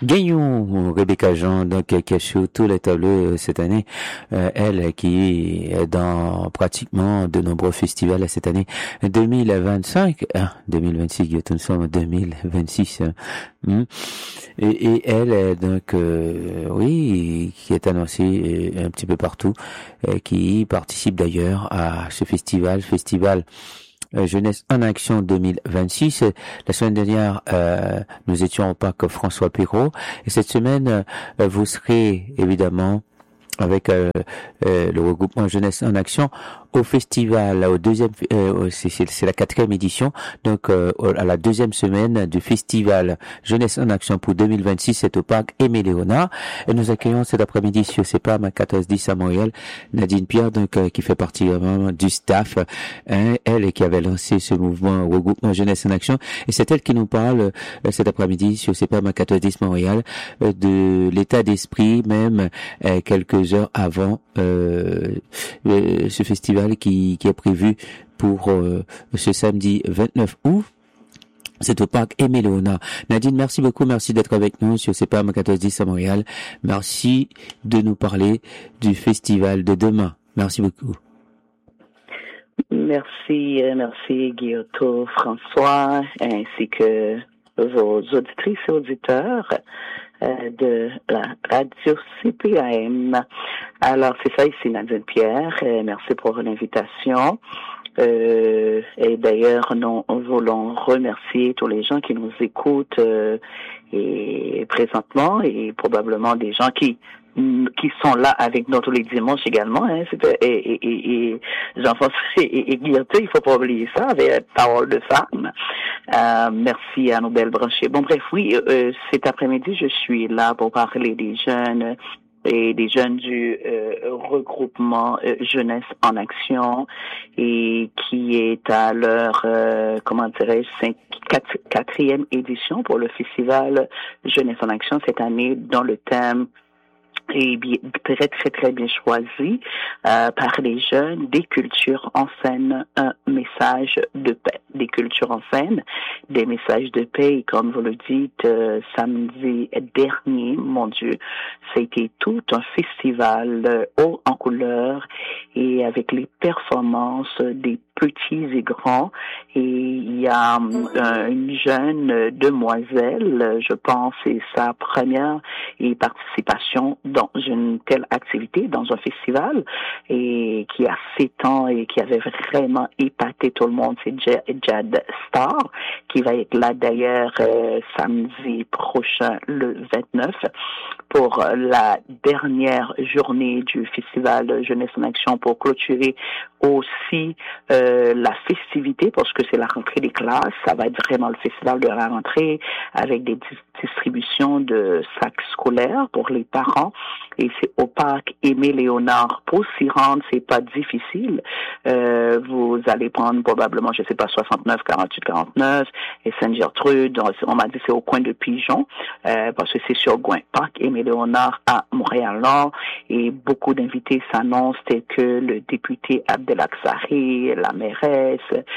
Gagnons Rebecca Jean, donc qui a sur tous les tableaux cette année, elle qui est dans pratiquement de nombreux festivals cette année 2025, 2026, nous sommes en 2026, et elle donc oui, qui est annoncée un petit peu partout, qui participe d'ailleurs à ce festival Jeunesse en Action 2026. La semaine dernière, nous étions au parc François Perrault. Et cette semaine, vous serez évidemment avec le regroupement Jeunesse en Action au festival, au deuxième, c'est la 4e édition, donc à la 2e semaine du festival Jeunesse en Action pour 2026, c'est au parc Aimé Léonard. Et nous accueillons cet après-midi sur CEPAM à 1410 à Montréal, Nadine Pierre, donc qui fait partie vraiment du staff, elle qui avait lancé ce mouvement regroupement Jeunesse en Action, et c'est elle qui nous parle cet après-midi sur CEPAM à 1410 Montréal de l'état d'esprit même quelques heures avant ce festival qui est prévu pour ce samedi 29 août. C'est au parc Aimé Léonard. Nadine, merci beaucoup, merci d'être avec nous sur CEPAM 1410 à Montréal. Merci de nous parler du festival de demain. Merci beaucoup. Merci Guillotot, François, ainsi que vos auditrices et auditeurs de la radio CPAM. Alors, c'est ça ici, Nadine Pierre. Merci pour l'invitation. Et d'ailleurs, nous voulons remercier tous les gens qui nous écoutent et présentement, et probablement des gens qui sont là avec nous tous les dimanches également, hein, et Jean-François et Guillotot, il faut pas oublier ça, avec Parole de Femmes. Merci à nos belles branchées. Bon, bref, oui, cet après-midi, je suis là pour parler des jeunes et des jeunes du regroupement Jeunesse en Action, et qui est à leur, quatrième édition pour le festival Jeunesse en Action cette année, dans le thème et bien, très très très bien choisi par les jeunes, des cultures en scène, un message de paix, des cultures en scène, des messages de paix. Et comme vous le dites, samedi dernier, mon Dieu, ça a été tout un festival haut en couleur, et avec les performances des petits et grands. Et il y a une jeune demoiselle, je pense, c'est sa première participation dans une telle activité, dans un festival, et qui a 7 ans et qui avait vraiment épaté tout le monde. C'est Jad Star, qui va être là d'ailleurs samedi prochain, le 29, pour la dernière journée du festival Jeunesse en Action, pour clôturer aussi la festivité, parce que c'est la rentrée des classes. Ça va être vraiment le festival de la rentrée, avec des distributions de sacs scolaires pour les parents. Et c'est au parc Aimé Léonard. Pour s'y rendre, c'est pas difficile. Vous allez prendre probablement, je sais pas, 69, 48, 49, et Sainte-Gertrude. On m'a dit c'est au coin de Pigeon, parce que c'est sur Gouin. Parc Aimé Léonard à Montréal-Nord. Et beaucoup d'invités s'annoncent, tels que le député Abdelaksari, la mairesse,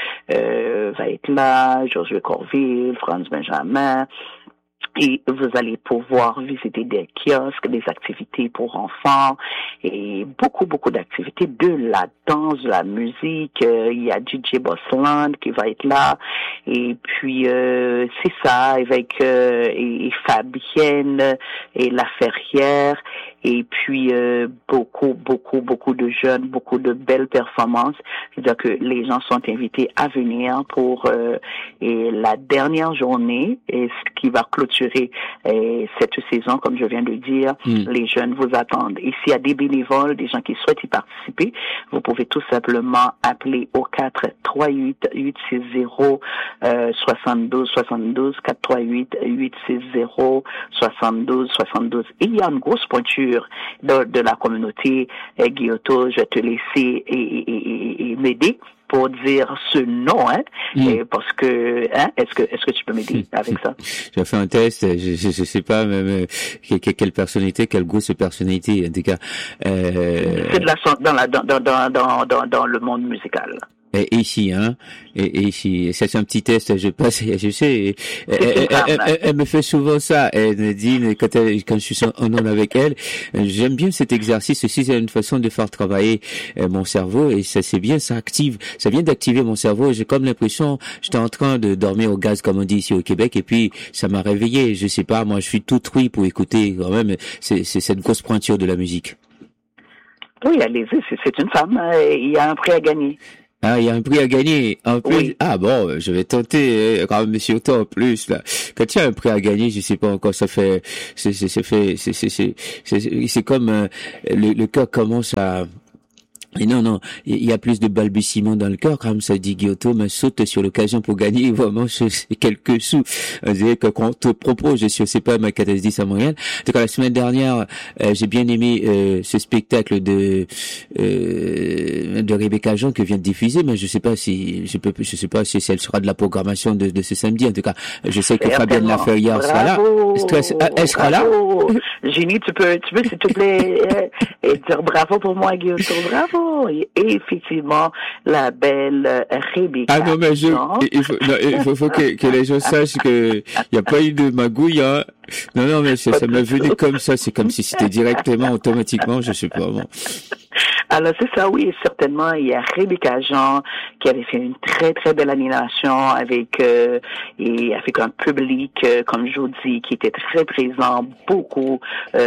va être là, Josué Corville, Franz Benjamin. Et vous allez pouvoir visiter des kiosques, des activités pour enfants, et beaucoup d'activités, de la danse, de la musique. Il y a DJ Bossland qui va être là, et puis c'est ça, avec et Fabienne et La Ferrière, et puis beaucoup de jeunes, beaucoup de belles performances. C'est-à-dire que les gens sont invités à venir pour et la dernière journée, et ce qui va clôturer cette saison, comme je viens de dire. Les jeunes vous attendent. Et s'il y a des bénévoles, des gens qui souhaitent y participer, vous pouvez tout simplement appeler au 438-860 72 438-860 72. Et il y a une grosse pointure de la communauté. Guillotot, je vais te laisser et m'aider pour dire ce nom, hein, parce que, hein, est-ce que tu peux m'aider avec ça? J'ai fait un test, je sais pas même quelle personnalité, quelle grosse personnalité, en tout cas. C'est de la dans le monde musical. Et ici, hein, et ici, c'est un petit test, je passe, je sais, elle me fait souvent ça, elle me dit, quand je suis en onde avec elle, j'aime bien cet exercice aussi, c'est une façon de faire travailler mon cerveau, et ça c'est bien, ça vient d'activer mon cerveau, j'ai comme l'impression, j'étais en train de dormir au gaz, comme on dit ici au Québec, et puis ça m'a réveillé, je sais pas, moi je suis tout oui pour écouter, quand même, c'est cette grosse pointure de la musique. Oui, allez-y, c'est une femme, il y a un prix à gagner. Ah, il y a un prix à gagner. En plus, oui. Ah bon, je vais tenter, quand même, surtout en plus, là. Quand il y a un prix à gagner, je sais pas encore, c'est comme, le cœur commence à, et non, il y a plus de balbutiements dans le cœur, comme ça dit Guillotot, mais saute sur l'occasion pour gagner vraiment quelques sous. On dirait que quand on te propose, je sais pas, ma 14-10 à Montréal. En tout cas, la semaine dernière, j'ai bien aimé ce spectacle de Rebecca Jean que vient de diffuser, mais je sais pas si elle sera de la programmation de ce samedi. En tout cas, je sais que Fabienne Laferrière sera là. Elle sera là. Génie, tu peux s'il te plaît dire bravo pour moi, Guillotot, bravo. Et effectivement, la belle Rebecca. Ah non, mais il faut que les gens sachent que il n'y a pas eu de magouille, hein. Non, mais ça m'est venu comme ça, c'est comme si c'était directement, automatiquement, je sais pas, bon. Alors, c'est ça, oui, certainement, il y a Rebecca Jean qui avait fait une très, très belle animation avec un public, comme je vous dis, qui était très présent, beaucoup,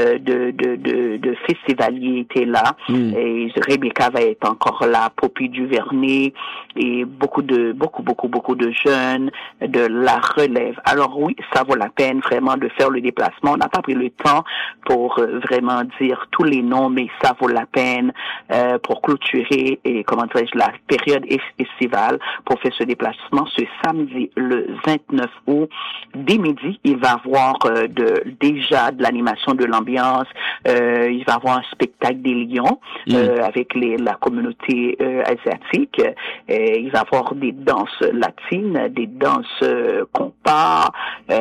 de festivaliers étaient là, et Rebecca va être encore là, Poppy Duvernay, et beaucoup de jeunes de la relève. Alors oui, ça vaut la peine vraiment de faire le déplacement. On n'a pas pris le temps pour vraiment dire tous les noms, mais ça vaut la peine pour clôturer la période estivale pour faire ce déplacement ce samedi le 29 août. Dès midi, il va y avoir déjà de l'animation, de l'ambiance. Il va y avoir un spectacle des lions avec la communauté asiatique. Il va y avoir des danses latines, des danses compas,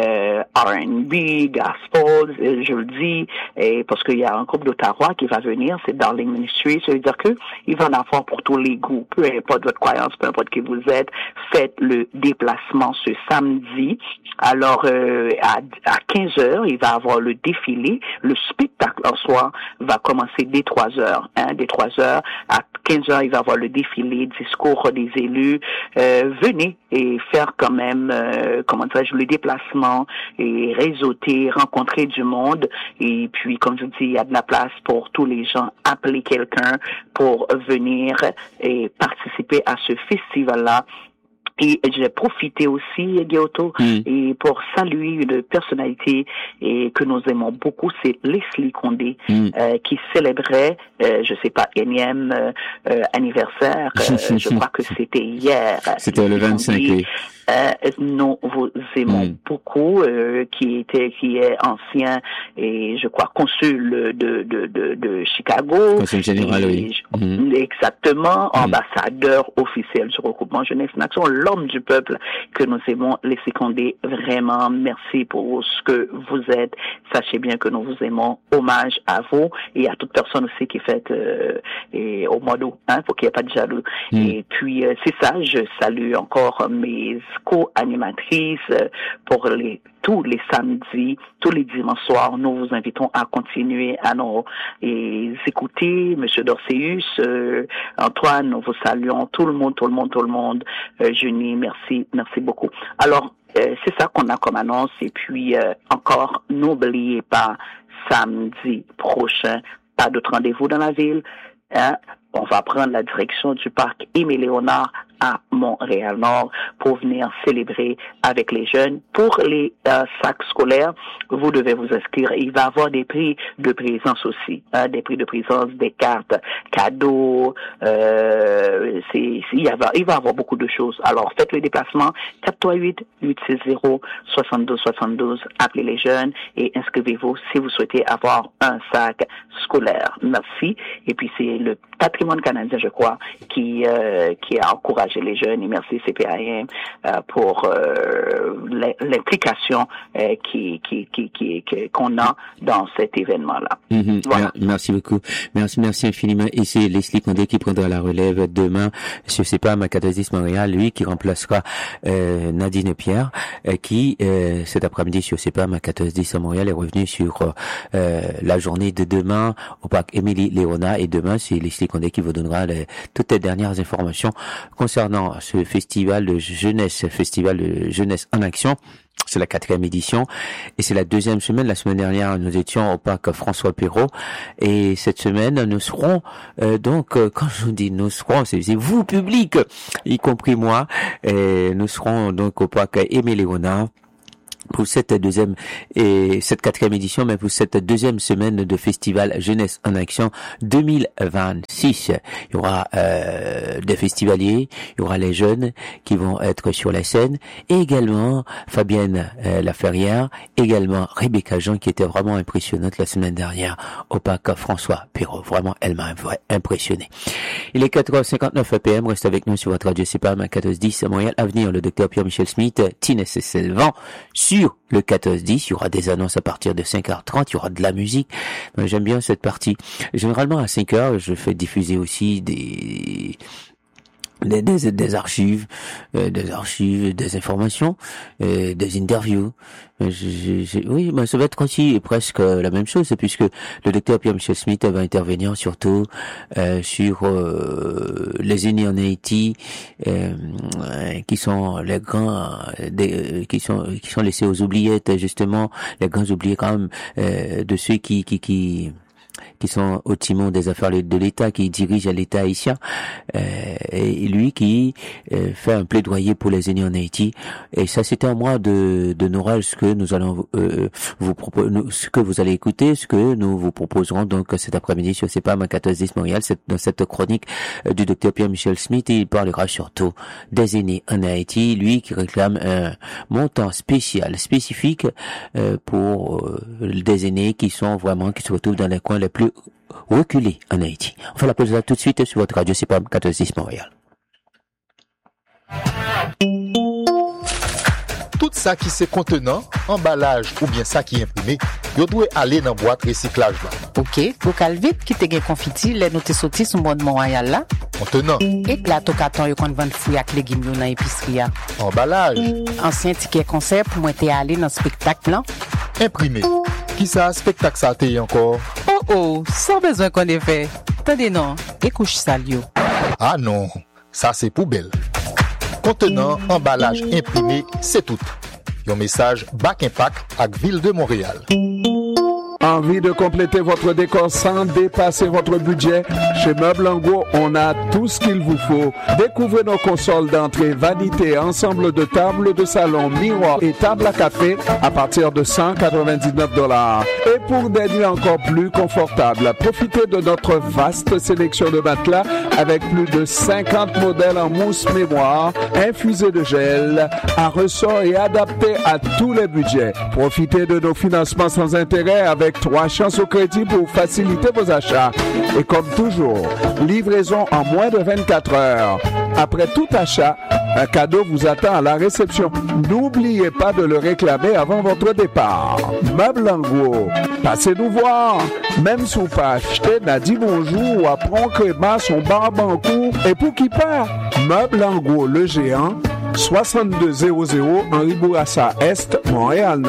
R&B, gospel, je le dis, parce qu'il y a un groupe d'Ottawa qui va venir, c'est Darling Ministry, ça veut dire que il va en avoir pour tous les goûts, peu importe votre croyance, peu importe qui vous êtes, faites le déplacement ce samedi. Alors, à 15 heures, il va avoir le défilé, le spectacle en soi va commencer dès 3 heures, dès 3 heures. À 15 heures, il va avoir le défilé, discours des élus. Venez et faire quand même, le déplacement et réseauter, rencontrer du monde. Et puis, comme je vous dis, il y a de la place pour tous les gens. Appeler quelqu'un pour venir et participer à ce festival-là. Et j'ai profité aussi, Guillotot, et pour saluer une personnalité que nous aimons beaucoup, c'est Leslie Condé, qui célébrait, je sais pas, énième anniversaire. Je crois que c'était hier. C'était le 25, oui. Nous vous aimons beaucoup, qui est ancien et je crois consul de Chicago. Consul général, oui. Exactement, ambassadeur officiel du regroupement Jeunesse Nation, l'homme du peuple que nous aimons, Leslie Condé. Vraiment, merci pour ce que vous êtes. Sachez bien que nous vous aimons. Hommage à vous et à toute personne aussi qui fête au mois d'août, pour qu'il n'y ait pas de jaloux. Et puis, c'est ça, je salue encore mes co-animatrices pour tous les samedis, tous les dimanches soirs. Nous vous invitons à continuer à nous écouter. Monsieur Dorceus, Antoine, nous vous saluons. Tout le monde. Junie, merci beaucoup. Alors, c'est ça qu'on a comme annonce. Et puis, encore, n'oubliez pas, samedi prochain, pas d'autre rendez-vous dans la ville. On va prendre la direction du parc Aimé-Léonard à Montréal-Nord pour venir célébrer avec les jeunes. Pour les sacs scolaires, vous devez vous inscrire. Il va y avoir des prix de présence aussi, des prix de présence, des cartes cadeaux. Il va y avoir beaucoup de choses. Alors, faites le déplacement 438-860-7272. Appelez les jeunes et inscrivez-vous si vous souhaitez avoir un sac scolaire. Merci. Et puis, c'est le patrimoine canadien, je crois, qui a encouragé encourager les jeunes. Et merci CPAM pour l'implication qu'on a dans cet événement-là. Voilà. Merci beaucoup. Merci infiniment. Et c'est Leslie Condé qui prendra la relève demain sur CEPAM à 1410 Montréal, lui qui remplacera Nadine Pierre, qui cet après-midi sur CEPAM à 1410 à Montréal est revenu sur la journée de demain au parc Émilie Léona. Et demain, c'est Leslie Condé qui vous donnera toutes les dernières informations concernant ce festival de jeunesse en action. C'est la 4e édition et c'est la 2e semaine. La semaine dernière, nous étions au parc François Perrault et cette semaine, nous serons quand je dis nous serons, c'est vous public, y compris moi, et nous serons donc au parc Aimé Léonard pour cette 4e édition, mais pour cette 2e semaine de festival Jeunesse en Action 2026. Il y aura des festivaliers, il y aura les jeunes qui vont être sur la scène, et également Fabienne Laferrière, également Rebecca Jean qui était vraiment impressionnante la semaine dernière au parc François Perrault. Vraiment, elle m'a impressionné. Il est 4h59 PM, reste avec nous sur votre radio CEPAM à 1410 à Montréal. À venir, le docteur Pierre-Michel Smith, Tinès et Selvan sur le 1410, il y aura des annonces à partir de 5h30, il y aura de la musique. J'aime bien cette partie. Généralement à 5h, je fais diffuser aussi des archives, des informations, des interviews. Oui, ça va être aussi presque la même chose, puisque le docteur Pierre-Michel Smith va intervenir surtout sur les aînés en Haïti, qui sont les grands, qui sont laissés aux oubliettes, justement, les grands oubliés quand même de ceux qui sont au timon des affaires de l'État, qui dirigent l'État haïtien, et lui qui fait un plaidoyer pour les aînés en Haïti. Et ça, c'était à moi de Nora, ce que nous allons vous proposer, ce que vous allez écouter, ce que nous vous proposerons donc cet après-midi sur CEPAM à 1410 Montréal. Dans cette chronique du docteur Pierre-Michel Smith, il parlera surtout des aînés en Haïti, lui qui réclame un montant spécifique pour des aînés qui se retrouvent dans les coins les plus reculés en Haïti. On fait la pause là tout de suite sur votre radio CEPAM 1410 Montréal. Tout ça qui c'est contenant, emballage ou bien ça qui est imprimé, yo doit aller dans boîte recyclage là. OK, pour cal vite qui te gen confiti, les nous te sorti sur bon Montréal là. Contenant. Et plateau carton yo kon vendre fruits ak légumes yo dans épicerie là. Emballage. Ancien ticket concert pour moi te aller dans spectacle là. Imprimé. Qui ça spectacle ça te encore? Oh, sans besoin qu'on ait fait. Attendez non, et couche salio. Ah non, ça c'est poubelle. Contenant, emballage imprimé, c'est tout. Un message Back Impact avec Ville de Montréal. Envie de compléter votre décor sans dépasser votre budget? Chez Meubles en Gros, on a tout ce qu'il vous faut. Découvrez nos consoles d'entrée, vanité, ensemble de tables de salon, miroirs et tables à café à partir de $199. Et pour des nuits encore plus confortables, profitez de notre vaste sélection de matelas avec plus de 50 modèles en mousse mémoire, infusés de gel, à ressort et adaptés à tous les budgets. Profitez de nos financements sans intérêt avec 3 chances au crédit pour faciliter vos achats. Et comme toujours, livraison en moins de 24 heures. Après tout achat, un cadeau vous attend à la réception. N'oubliez pas de le réclamer avant votre départ. Meubles en Gros, passez nous voir. Même si vous pas acheté, n'a dit bonjour ou apprend créma son barbe en cours. Et pour qui part, Meubles en Gros, le géant, 6200 Henri Bourassa Est, Montréal.